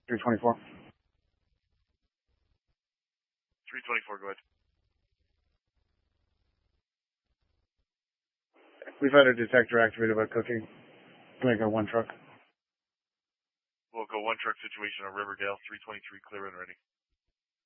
324. 324, go ahead. We've had a detector activated by cooking. Can I go one truck? We'll go one truck situation on Riverdale, 323, clear and ready.